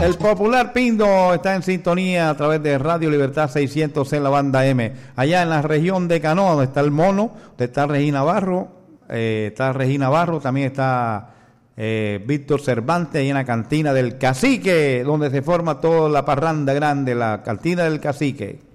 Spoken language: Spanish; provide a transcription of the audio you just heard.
El popular Pindo está en sintonía a través de Radio Libertad 600 en la banda M. Allá en la región de Canoa, donde está el Mono, donde está Regina Barro, también está Víctor Cervantes, y en la cantina del Cacique, donde se forma toda la parranda grande, la cantina del Cacique.